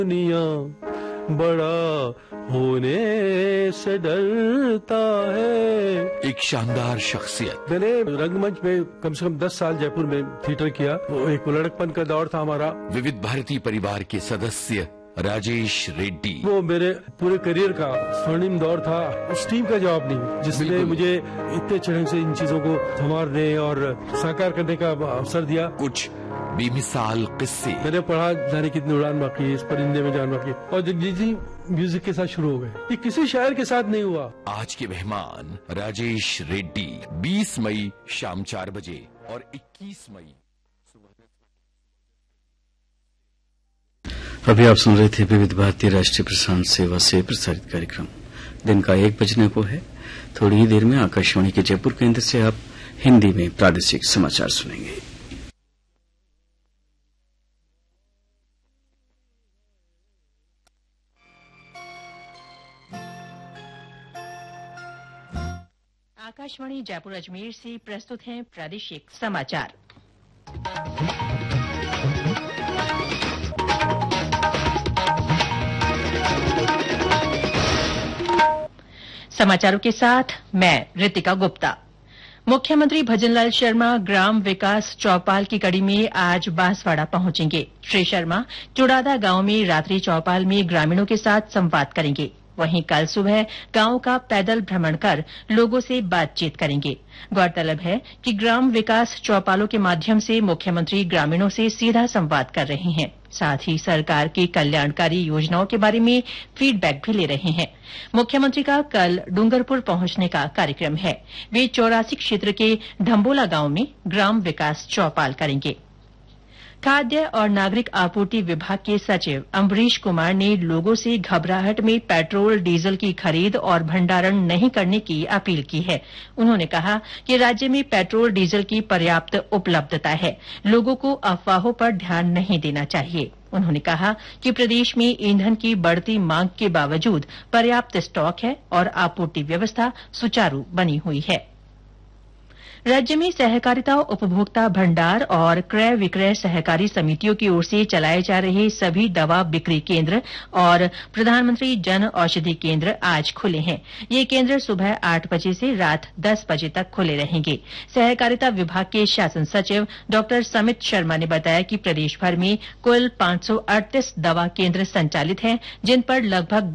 दुनिया बड़ा होने से डरता है। एक शानदार शख्सियत। मैंने रंगमंच में कम से कम 10 साल जयपुर में थिएटर किया। वो एक लड़कपन का दौर था हमारा। विविध भारती परिवार के सदस्य राजेश रेड्डी। वो मेरे पूरे करियर का स्वर्णिम दौर था। उस टीम का जवाब नहीं जिसने मुझे इतने चढ़े से इन चीजों को संवारने और साकार करने का अवसर दिया। कुछ बेमिसाल किस्से। मैंने पढ़ा जाने कितनी उड़ान बाकी है, इस परिंदे में जान बाकी, और जगजीत म्यूजिक के साथ शुरू हो गए। ये किसी शायर के साथ नहीं हुआ। आज के मेहमान राजेश रेड्डी। 20 मई शाम 4 बजे और 21 मई। अभी आप सुन रहे थे विविध भारतीय राष्ट्रीय प्रसारण सेवा से प्रसारित कार्यक्रम। दिन का 1 बजने को है। थोड़ी ही देर में आकाशवाणी के जयपुर केंद्र से आप हिंदी में प्रादेशिक समाचार सुनेंगे। आकाशवाणी जयपुर अजमेर से प्रस्तुत हैं प्रादेशिक समाचार। समाचारों के साथ मैं ऋतिका गुप्ता। मुख्यमंत्री भजनलाल शर्मा ग्राम विकास चौपाल की कड़ी में आज बांसवाड़ा पहुंचेंगे। श्री शर्मा चुड़ादा गांव में रात्रि चौपाल में ग्रामीणों के साथ संवाद करेंगे। वहीं कल सुबह गांव का पैदल भ्रमण कर लोगों से बातचीत करेंगे। गौरतलब है कि ग्राम विकास चौपालों के माध्यम से मुख्यमंत्री ग्रामीणों से सीधा संवाद कर रहे हैं। साथ ही सरकार की कल्याणकारी योजनाओं के बारे में फीडबैक भी ले रहे हैं। मुख्यमंत्री का कल डूंगरपुर पहुंचने का कार्यक्रम है। वे 84 क्षेत्र के ढंबोला गांव में ग्राम विकास चौपाल करेंगे। खाद्य और नागरिक आपूर्ति विभाग के सचिव अम्बरीश कुमार ने लोगों से घबराहट में पेट्रोल डीजल की खरीद और भंडारण नहीं करने की अपील की है। उन्होंने कहा कि राज्य में पेट्रोल डीजल की पर्याप्त उपलब्धता है। लोगों को अफवाहों पर ध्यान नहीं देना चाहिए। उन्होंने कहा कि प्रदेश में ईंधन की बढ़ती मांग के बावजूद पर्याप्त स्टॉक है और आपूर्ति व्यवस्था सुचारू बनी हुई है। राज्य में सहकारिता उपभोक्ता भंडार और क्रय विक्रय सहकारी समितियों की ओर से चलाए जा रहे सभी दवा बिक्री केंद्र और प्रधानमंत्री जन औषधि केंद्र आज खुले हैं। ये केंद्र सुबह 8 बजे से रात 10 बजे तक खुले रहेंगे। सहकारिता विभाग के शासन सचिव डॉ समित शर्मा ने बताया कि प्रदेश भर में कुल 538 दवा केंद्र संचालित हैं, जिन पर लगभग